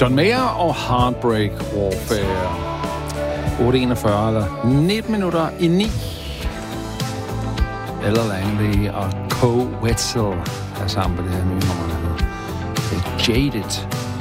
John Mayer og Heartbreak Warfare. 8:41 eller 19 minutter i 9. Ella Langley og Co. Wetzel er sammen på det her nye nummer, der hedder Jaded.